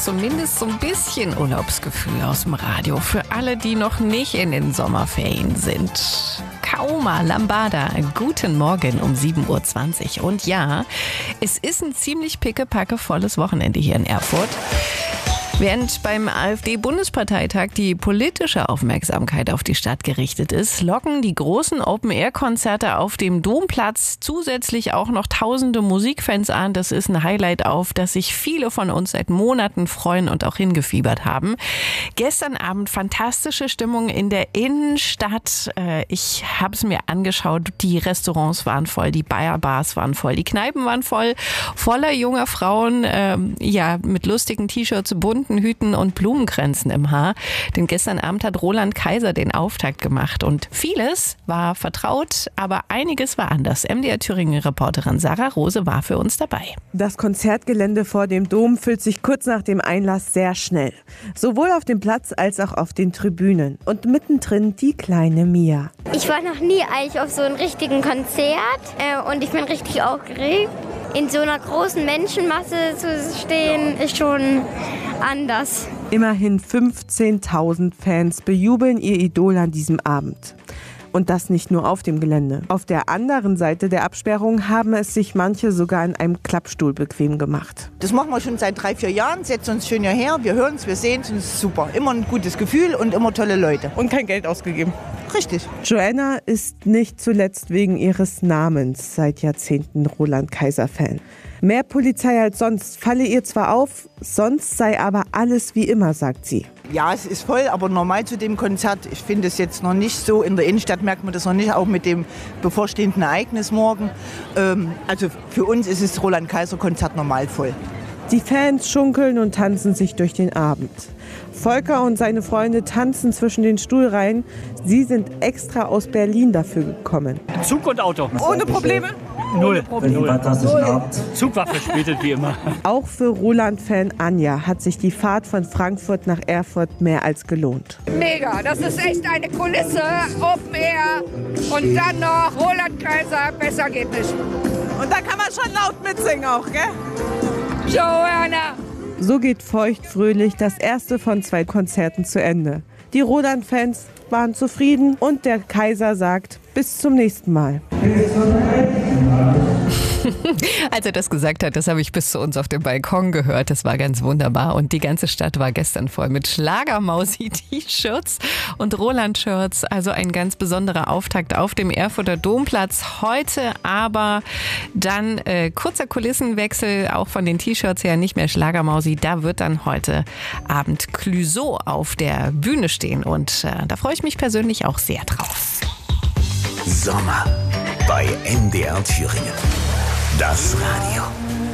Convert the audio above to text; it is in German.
zumindest so ein bisschen Urlaubsgefühl aus dem Radio für alle, die noch nicht in den Sommerferien sind. Kauma Lambada, guten Morgen um 7.20 Uhr. Und ja, es ist ein ziemlich pickepacke-volles Wochenende hier in Erfurt. Während beim AfD-Bundesparteitag die politische Aufmerksamkeit auf die Stadt gerichtet ist, locken die großen Open-Air-Konzerte auf dem Domplatz zusätzlich auch noch tausende Musikfans an. Das ist ein Highlight, auf das sich viele von uns seit Monaten freuen und auch hingefiebert haben. Gestern Abend fantastische Stimmung in der Innenstadt. Ich habe es mir angeschaut. Die Restaurants waren voll, die Bayer-Bars waren voll, die Kneipen waren voll, voller junger Frauen, mit lustigen T-Shirts, bunten Hüten und Blumenkränzen im Haar. Denn gestern Abend hat Roland Kaiser den Auftakt gemacht und vieles war vertraut, aber einiges war anders. MDR Thüringen-Reporterin Sarah Rose war für uns dabei. Das Konzertgelände vor dem Dom füllt sich kurz nach dem Einlass sehr schnell. Sowohl auf dem Platz als auch auf den Tribünen. Und mittendrin die kleine Mia. Ich war noch nie eigentlich auf so einem richtigen Konzert und ich bin richtig aufgeregt. In so einer großen Menschenmasse zu stehen, ist schon anders. Immerhin 15.000 Fans bejubeln ihr Idol an diesem Abend. Und das nicht nur auf dem Gelände. Auf der anderen Seite der Absperrung haben es sich manche sogar in einem Klappstuhl bequem gemacht. Das machen wir schon seit 3-4 Jahren, setzen uns schön hierher, wir hören es, wir sehen es und es ist super. Immer ein gutes Gefühl und immer tolle Leute. Und kein Geld ausgegeben. Richtig. Joanna ist nicht zuletzt wegen ihres Namens seit Jahrzehnten Roland Kaiser-Fan. Mehr Polizei als sonst falle ihr zwar auf, sonst sei aber alles wie immer, sagt sie. Ja, es ist voll, aber normal zu dem Konzert. Ich finde es jetzt noch nicht so. In der Innenstadt merkt man das noch nicht, auch mit dem bevorstehenden Ereignis morgen. Also für uns ist das Roland-Kaiser-Konzert normal voll. Die Fans schunkeln und tanzen sich durch den Abend. Volker und seine Freunde tanzen zwischen den Stuhlreihen. Sie sind extra aus Berlin dafür gekommen. Zug und Auto. Ohne Probleme? Null. Zug war verspätet wie immer. Auch für Roland-Fan Anja hat sich die Fahrt von Frankfurt nach Erfurt mehr als gelohnt. Mega, das ist echt eine Kulisse, Open Air und dann noch Roland Kaiser, besser geht nicht. Und da kann man schon laut mitsingen auch, gell? Joanna! So geht feuchtfröhlich das erste von 2 Konzerten zu Ende. Die Roland-Fans waren zufrieden und der Kaiser sagt, bis zum nächsten Mal. Als er das gesagt hat, das habe ich bis zu uns auf dem Balkon gehört. Das war ganz wunderbar. Und die ganze Stadt war gestern voll mit Schlagermausi-T-Shirts und Roland-Shirts. Also ein ganz besonderer Auftakt auf dem Erfurter Domplatz. Heute aber dann kurzer Kulissenwechsel, auch von den T-Shirts her nicht mehr Schlagermausi. Da wird dann heute Abend Clouseau auf der Bühne stehen. Und da freue ich mich persönlich auch sehr drauf. Sommer bei MDR Thüringen. Das Radio.